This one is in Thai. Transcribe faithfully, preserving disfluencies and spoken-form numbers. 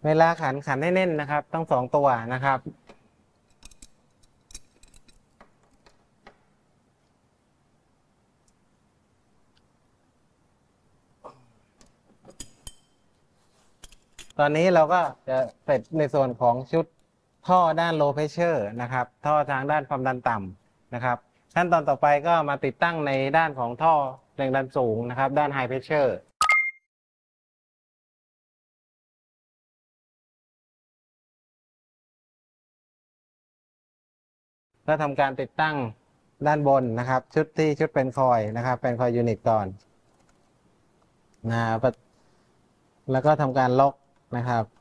เวลาขันขันให้แน่นนะครับต้องสองตัวนะครับตอนนี้เราก็จะเสร็จในส่วนของชุดท่อด้าน low pressure นะครับท่อทางด้านความดันต่ำนะครับขั้นตอนต่อไปก็มาติดตั้งในด้านของท่อแรงดันสูงนะครับด้าน high pressure ก็ทำการติดตั้งด้านบนนะครับชุดที่ชุดเป็นคอยนะครับเป็นคอยยูนิตก่อนนะแล้วก็ทำการล็อกนะครับ